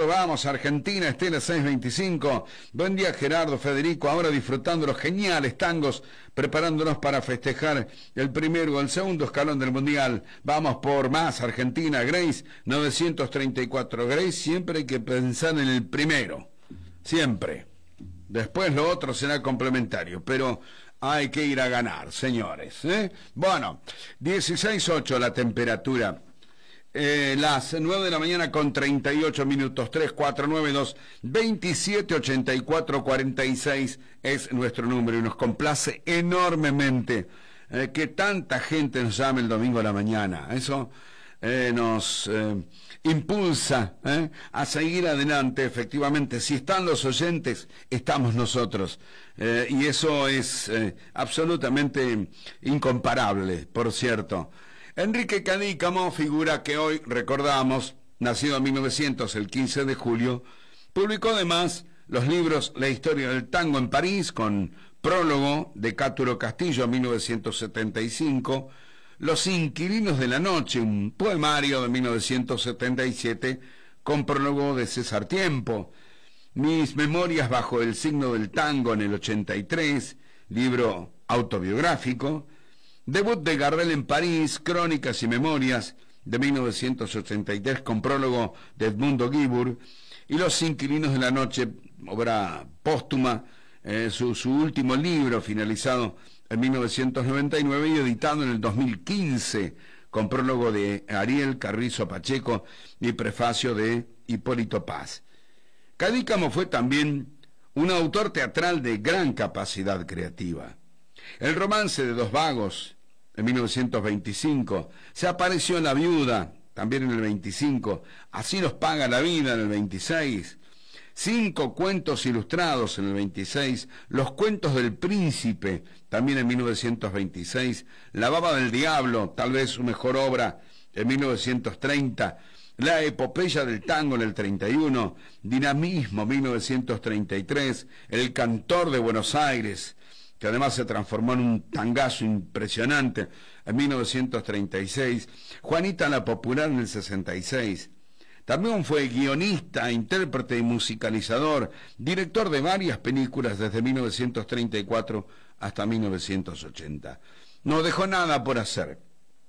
Gerardo, vamos, Argentina, Estela 625. Buen día, Gerardo, Federico, ahora disfrutando los geniales tangos, preparándonos para festejar el primero o el segundo escalón del Mundial. Vamos por más, Argentina, Grace 934. Grace, siempre hay que pensar en el primero, siempre. Después lo otro será complementario, pero hay que ir a ganar, señores, ¿eh? Bueno, 16:08 la temperatura. Las 9 de la mañana con 38 minutos, 3492-278446 es nuestro número y nos complace enormemente que tanta gente nos llame el domingo a la mañana. Eso nos impulsa a seguir adelante. Efectivamente, si están los oyentes, estamos nosotros, y eso es absolutamente incomparable, por cierto. Enrique Cadícamo, figura que hoy recordamos, nacido en 1900, el 15 de julio, publicó además los libros La historia del tango en París, con prólogo de Cáturo Castillo en 1975, Los inquilinos de la noche, un poemario de 1977, con prólogo de César Tiempo, Mis memorias bajo el signo del tango en el 83, libro autobiográfico, debut de Gardel en París, Crónicas y Memorias, de 1983, con prólogo de Edmundo Guibur, y Los inquilinos de la noche, obra póstuma, su último libro, finalizado en 1999 y editado en el 2015, con prólogo de Ariel Carrizo Pacheco y prefacio de Hipólito Paz. Cadícamo fue también un autor teatral de gran capacidad creativa. El romance de Dos vagos, en 1925, Se apareció la viuda, también en el 25, Así nos paga la vida, en el 26, 5 cuentos ilustrados, en el 26, Los cuentos del príncipe, también en 1926, La baba del diablo, tal vez su mejor obra, en 1930, La epopeya del tango, en el 31, Dinamismo, 1933, El cantor de Buenos Aires, que además se transformó en un tangazo impresionante en 1936, Juanita la Popular en el 66. También fue guionista, intérprete y musicalizador, director de varias películas desde 1934 hasta 1980. No dejó nada por hacer.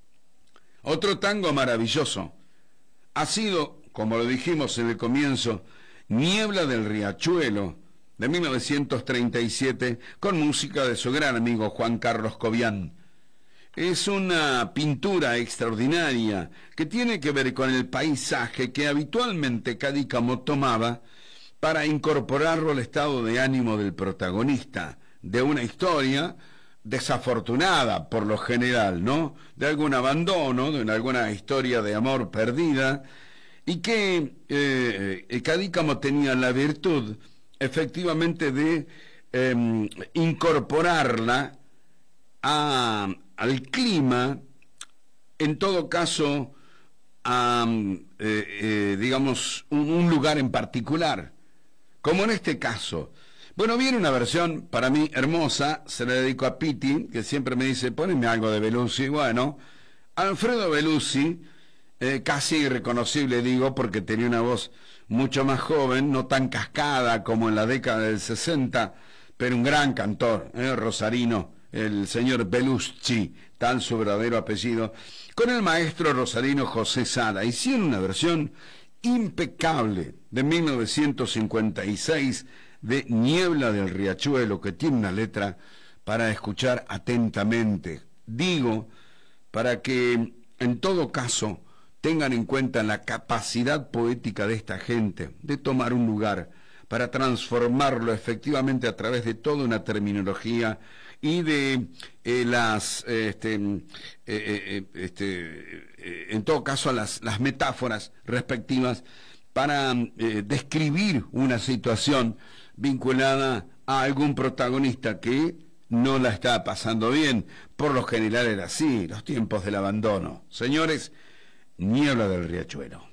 Otro tango maravilloso ha sido, como lo dijimos en el comienzo, Niebla del Riachuelo, de 1937, con música de su gran amigo Juan Carlos Cobian. Es una pintura extraordinaria que tiene que ver con el paisaje que habitualmente Cadícamo tomaba para incorporarlo al estado de ánimo del protagonista de una historia desafortunada por lo general, ¿no? De algún abandono, de alguna historia de amor perdida, y que Cadícamo tenía la virtud efectivamente de incorporarla al clima, en todo caso a digamos un lugar en particular, como en este caso. Bueno, viene una versión para mí hermosa, se la dedico a Piti, que siempre me dice, poneme algo de Belusi. Bueno, Alfredo Belusi, casi irreconocible digo, porque tenía una voz mucho más joven, no tan cascada como en la década del 60, pero un gran cantor, rosarino, el señor Belushi, tal su verdadero apellido, con el maestro rosarino José Sala. Hicieron una versión impecable de 1956 de Niebla del Riachuelo, que tiene una letra para escuchar atentamente. Digo, para que en todo caso tengan en cuenta la capacidad poética de esta gente de tomar un lugar para transformarlo efectivamente a través de toda una terminología y de en todo caso las metáforas respectivas para describir una situación vinculada a algún protagonista que no la está pasando bien. Por lo general era así, los tiempos del abandono. Señores, Niebla del Riachuelo.